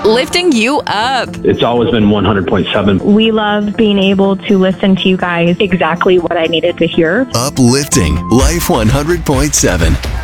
lifting you up. It's always been 100.7. We love being able to listen to you guys. Exactly what I needed to hear. Uplifting Life 100.7.